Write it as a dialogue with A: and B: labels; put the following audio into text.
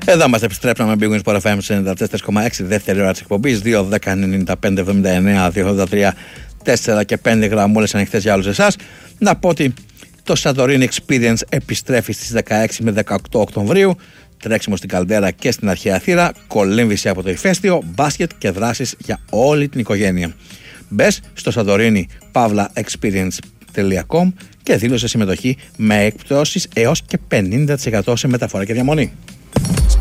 A: Εδώ είμαστε, επιστρέψαμε με Big Wins Sport FM 94,6, δεύτερη ώρα της εκπομπής, 2, 10, 95, 79, 283, 4 και 5 γραμμούλες ανοιχτές για όλους εσάς. Να πω ότι το Santorini Experience επιστρέφει στις 16 με 18 Οκτωβρίου. Τρέξιμο στην Καλντέρα και στην Αρχαία Θύρα, κολύμβηση από το ηφαίστειο, μπάσκετ και δράσεις για όλη την οικογένεια. Μπες στο santorini-experience.com και δήλωσε συμμετοχή με εκπτώσεις έως και 50% σε μεταφορά και διαμονή.